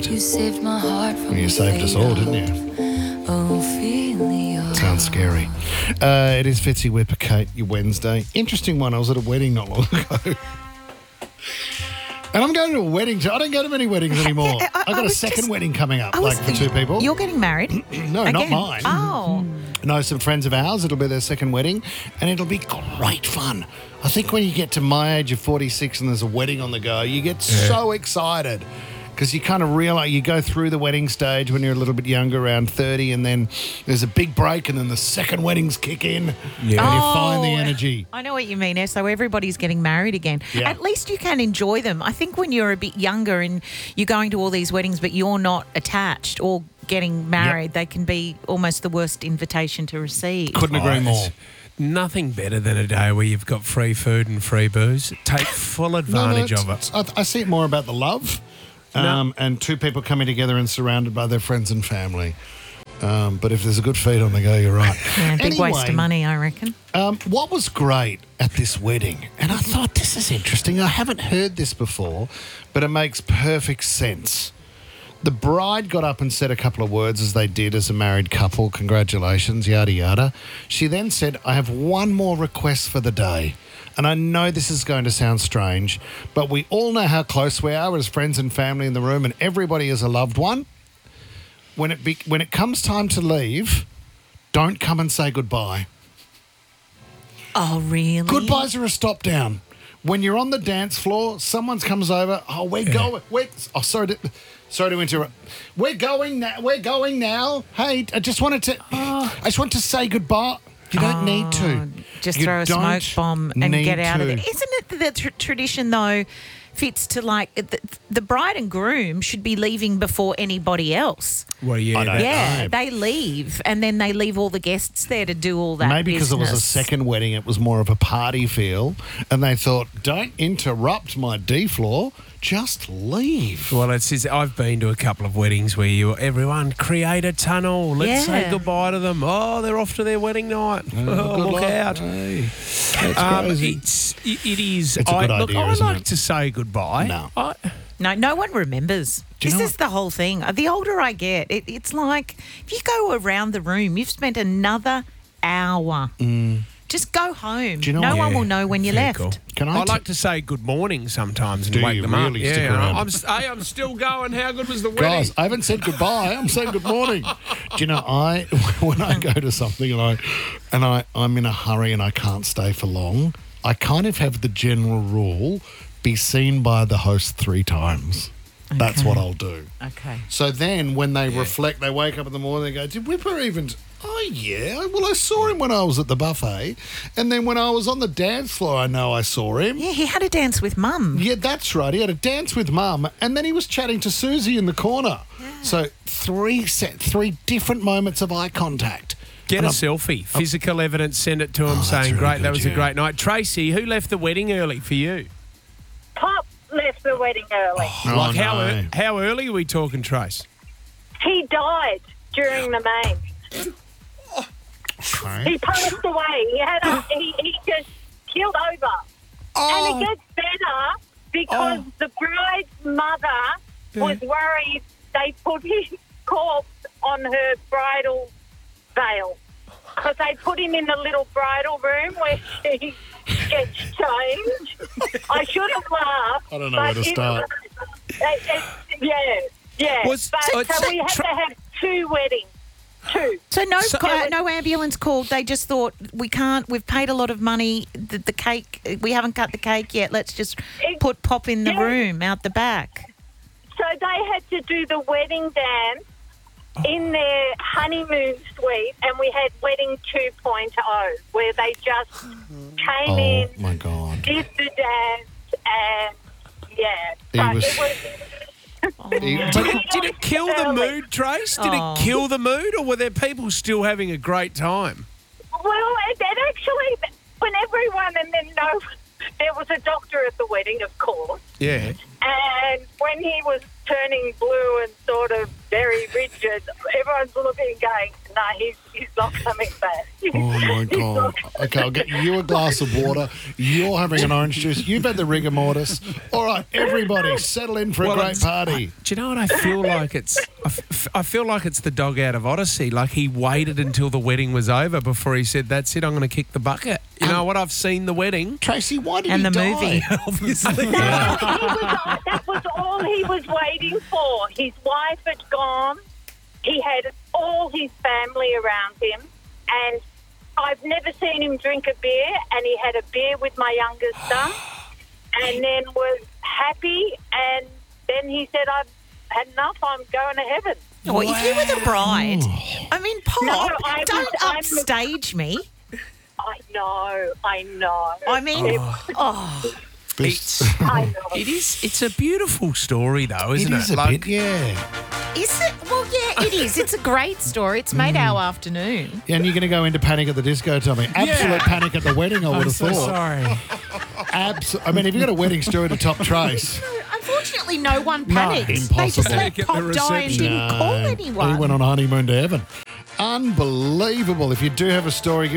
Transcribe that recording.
saved. You saved my heart from You saved us all, didn't you? Ophelia. Sounds scary. It is Fitzy Whipper, Kate, your Wednesday. Interesting one. I was at a wedding not long ago. And I'm going to a wedding. I don't go to many weddings anymore. I've got a second wedding coming up, for two people. You're getting married? No, Again? not mine. Oh. No, some friends of ours. It'll be their second wedding, and it'll be great fun. I think when you get to my age of 46 and there's a wedding on the go, you get so excited because you kind of realize you go through the wedding stage when you're a little bit younger, around 30, and then there's a big break, and then the second weddings kick in, and you find the energy. I know what you mean, so everybody's getting married again. Yeah. At least you can enjoy them. I think when you're a bit younger and you're going to all these weddings but you're not attached or getting married, they can be almost the worst invitation to receive. Couldn't agree more. Nothing better than a day where you've got free food and free booze. Take full advantage of it. I see it more about the love and two people coming together and surrounded by their friends and family. But if there's a good feed on the go, you're right. Yeah, big waste of money, I reckon. What was great at this wedding, and I thought this is interesting, I haven't heard this before, but it makes perfect sense. The bride got up and said a couple of words as they did as a married couple. Congratulations, yada, yada. She then said, I have one more request for the day. And I know this is going to sound strange, but we all know how close we are as friends and family in the room, and everybody is a loved one. When it comes time to leave, don't come and say goodbye. Oh, really? Goodbyes are a stop down. When you're on the dance floor, someone comes over. Oh, we're going. Sorry to interrupt. We're going now. We're going now. Hey, I just wanted to. I just want to say goodbye. You don't need to. Just You throw a smoke don't bomb and need get out of to. there. Isn't it the tradition, though, fits to like the bride and groom should be leaving before anybody else? Well, yeah. I don't Yeah, know. they leave and then they leave all the guests there to do all that Maybe because it was a business. second wedding, it was more of a party feel, and they thought, don't interrupt my D floor, just leave. Well, I've been to a couple of weddings where everyone create a tunnel. Let's say Yeah. goodbye to them. Oh, they're off to their wedding night. Good Look luck. out. Hey, that's crazy. It is. It's a good Look, idea, I isn't like it? to say goodbye. No. No one remembers. Do you This know is the whole thing. The older I get, it's like if you go around the room, you've spent another hour. Just go home. Do you know no what- one Yeah, will know when you very left. cool. Can I I like to say good morning sometimes and Do wake you them up. really stick around? I'm still going. How good was the wedding? Guys, I haven't said goodbye. I'm saying good morning. Do you know, when I go to something and I'm in a hurry and I can't stay for long, I kind of have the general rule: be seen by the host 3 times. That's Okay. what I'll do. Okay. So then when they reflect, they wake up in the morning, they go, did Whipper even... Oh, yeah. Well, I saw him when I was at the buffet. And then when I was on the dance floor, I know I saw him. Yeah, he had a dance with Mum. Yeah, that's right. He had a dance with Mum, and then he was chatting to Susie in the corner. So 3 different moments of eye contact. Get And a I'm- selfie. Physical evidence. Send it to him that's saying, really great, good, that was a yeah. great night. Tracy, who left the wedding early for you? Pop left the wedding early. Oh, like no. how early are we talking, Trace? He died during the main. Okay. He passed away. He just killed over. And it gets better because the bride's mother was worried they put his corpse on her bridal veil. Because they put him in the little bridal room where she gets changed. I shouldn't laugh. I don't know where to start. Yeah. Was- But so- so we had to have 2 weddings. 2. So no ambulance called. They just thought we can't. We've paid a lot of money. The cake. We haven't cut the cake yet. Let's just put Pop in the Yeah. room out the back. So they had to do the wedding dance in their honeymoon suite, and we had wedding 2.0, where they just came Oh, in, my God. did the dance, and He But was- it was. Did it kill the mood, Trace? Did Oh. it kill the mood, or were there people still having a great time? Well, it actually, when everyone, and then there was a doctor at the wedding, of course, Yeah. and when when he was turning blue and sort of very rigid, everyone's looking going, no, he's not coming back. Oh, my God. Okay, I'll get you a glass of water. You're having an orange juice. You've had the rigor mortis. All right, everybody, settle in for a great party. Do you know what I feel like? I feel like it's the dog out of Odyssey. Like he waited until the wedding was over before he said, "That's it, I'm going to kick the bucket." You know what? I've seen the wedding. Tracy, why did And he the die? movie. Obviously. That was all he was waiting for. His wife had gone. He had all his family around him. And I've never seen him drink a beer. And he had a beer with my youngest son. And then was happy. And then he said, I've had enough. I'm going to heaven. Well, if you were the bride, I mean, Pop, No, don't I'm- upstage me. I know. I mean, This- I know. It's a beautiful story, though, isn't it? It is a bit, yeah. is it? Well, yeah, it is. It's a great story. It's made our afternoon. And you're going to go into Panic at the Disco, Tommy. Absolute panic at the wedding, I would I'm have so thought. sorry. I mean, if you've got a wedding story to top Trace, Unfortunately, no one panicked. They just impossible. let Panic at Pop the die and reception. didn't call anyone. he went on honeymoon to heaven. Unbelievable. If you do have a story,